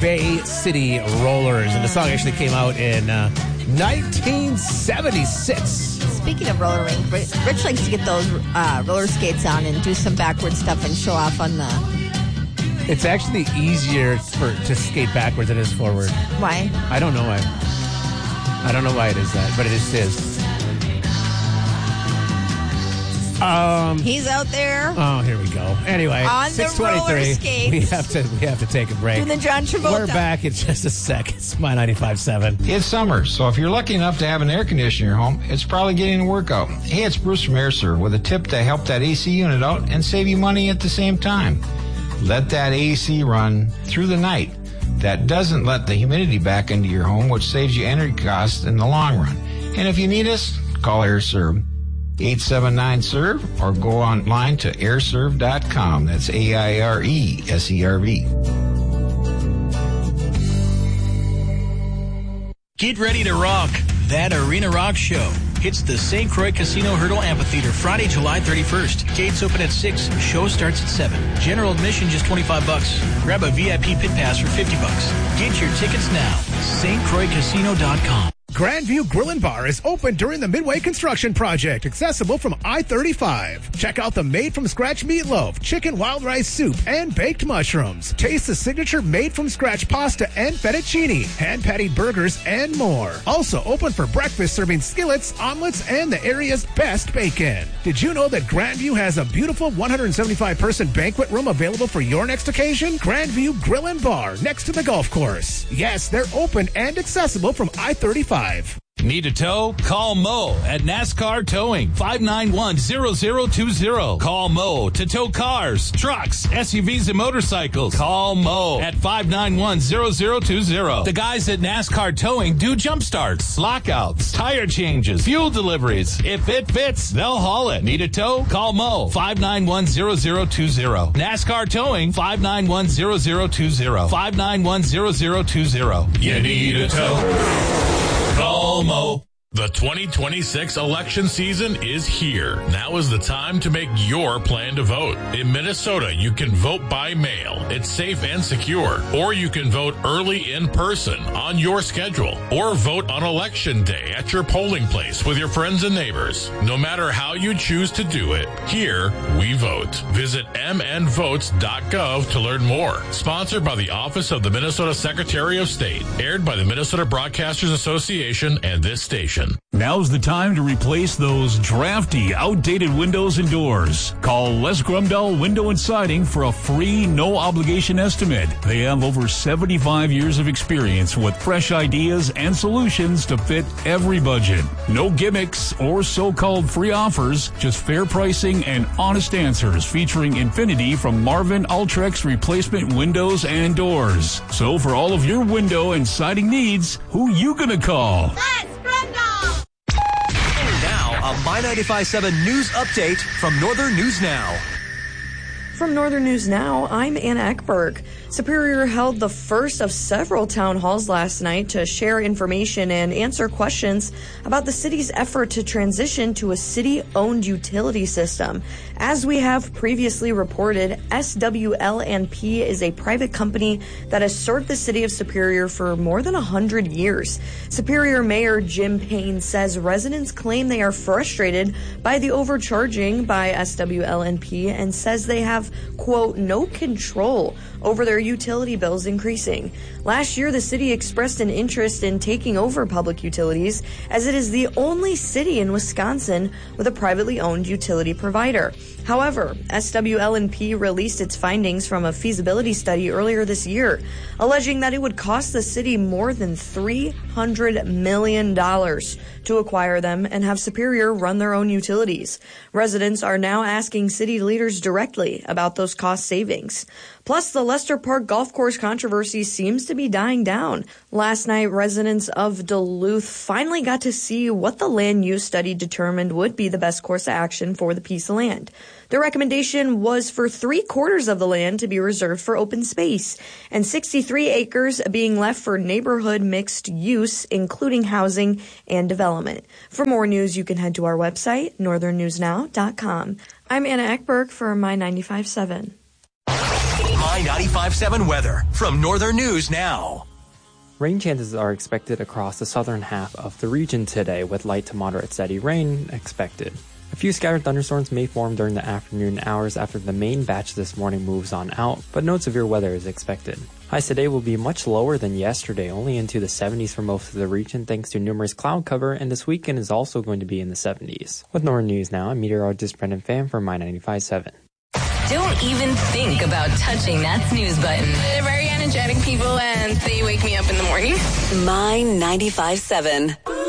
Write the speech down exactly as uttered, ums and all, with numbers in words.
Bay City Rollers. And the song actually came out in uh, nineteen seventy-six. Speaking of roller rink, Rich likes to get those uh, roller skates on and do some backward stuff and show off on the... It's actually easier for to skate backwards than it is forward. Why? I don't know why. I don't know why it is that, but it just is. Um, He's out there. Oh, here we go. Anyway, on six the roller skates. We have to we have to take a break. Do the John Travolta. We're back in just a sec. It's My ninety-five point seven. It's summer, so if you're lucky enough to have an air conditioner in your home, it's probably getting a workout. Hey, it's Bruce from AirServe with a tip to help that A C unit out and save you money at the same time. Let that A C run through the night. That doesn't let the humidity back into your home, which saves you energy costs in the long run. And if you need us, call AirServe. eight seven nine S E R V or go online to air serve dot com. That's A I R E S E R V. Get ready to rock. That Arena Rock Show. It's the Saint Croix Casino Hurdle Amphitheater, Friday, July thirty-first. Gates open at six. Show starts at seven. General admission just twenty-five bucks. Grab a V I P pit pass for fifty bucks. Get your tickets now. St Croix Casino dot com. Grandview Grill and Bar is open during the Midway Construction Project, accessible from I thirty-five. Check out the made-from-scratch meatloaf, chicken wild rice soup, and baked mushrooms. Taste the signature made-from-scratch pasta and fettuccine, hand-patted burgers, and more. Also open for breakfast, serving skillets, omelets, and the area's best bacon. Did you know that Grandview has a beautiful one hundred seventy-five person banquet room available for your next occasion? Grandview Grill and Bar, next to the golf course. Yes, they're open and accessible from I thirty-five. Need a tow? Call Mo at NASCAR Towing, five nine one, zero zero two zero. Call Mo to tow cars, trucks, S U Vs, and motorcycles. Call Mo at five nine one, zero zero two zero. The guys at NASCAR Towing do jump starts, lockouts, tire changes, fuel deliveries. If it fits, they'll haul it. Need a tow? Call Mo, five nine one, zero zero two zero. NASCAR Towing, five nine one, zero zero two zero. five nine one, zero zero two zero. You need a tow? Call Mo. The twenty twenty-six election season is here. Now is the time to make your plan to vote. In Minnesota, you can vote by mail. It's safe and secure. Or you can vote early in person on your schedule. Or vote on election day at your polling place with your friends and neighbors. No matter how you choose to do it, here we vote. Visit m n votes dot gov to learn more. Sponsored by the Office of the Minnesota Secretary of State. Aired by the Minnesota Broadcasters Association and this station. Now's the time to replace those drafty, outdated windows and doors. Call Les Grumdahl Window and Siding for a free, no-obligation estimate. They have over seventy-five years of experience with fresh ideas and solutions to fit every budget. No gimmicks or so-called free offers, just fair pricing and honest answers featuring Infinity from Marvin Ultrex replacement windows and doors. So for all of your window and siding needs, who you gonna call? Les Grumdahl! A My ninety-five point seven news update from Northern News Now. From Northern News Now, I'm Anna Eckberg. Superior held the first of several town halls last night to share information and answer questions about the city's effort to transition to a city-owned utility system. As we have previously reported, S W L and P is a private company that has served the city of Superior for more than one hundred years. Superior Mayor Jim Payne says residents claim they are frustrated by the overcharging by S W L and P and says they have, quote, no control over their utility bills increasing. Last year, the city expressed an interest in taking over public utilities as it is the only city in Wisconsin with a privately owned utility provider. However, S W L and P released its findings from a feasibility study earlier this year, alleging that it would cost the city more than three hundred million dollars to acquire them and have Superior run their own utilities. Residents are now asking city leaders directly about those cost savings. Plus, the Lester Park Golf Course controversy seems to be dying down. Last night, residents of Duluth finally got to see what the land use study determined would be the best course of action for the piece of land. The recommendation was for three quarters of the land to be reserved for open space and sixty-three acres being left for neighborhood mixed use, including housing and development. For more news, you can head to our website, northern news now dot com. I'm Anna Eckberg for My ninety-five point seven. My ninety-five seven weather from Northern News Now. Rain chances are expected across the southern half of the region today, with light to moderate steady rain expected. A few scattered thunderstorms may form during the afternoon hours after the main batch this morning moves on out, but no severe weather is expected. Highs today will be much lower than yesterday, only into the seventies for most of the region thanks to numerous cloud cover, and this weekend is also going to be in the seventies. With Northern News Now, I'm meteorologist Brendan Pham for My ninety-five point seven. Don't even think about touching that snooze button. They're very energetic people and they wake me up in the morning. My ninety-five point seven.